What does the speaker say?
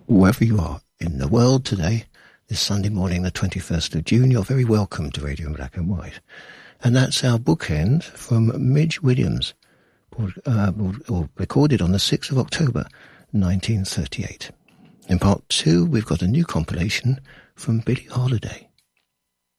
Wherever you are in the world today, this Sunday morning, the 21st of June, you're very welcome to Radio in Black and White. And that's our bookend from Midge Williams, recorded on the 6th of October, 1938. In part two, we've got a new compilation from Billie Holiday.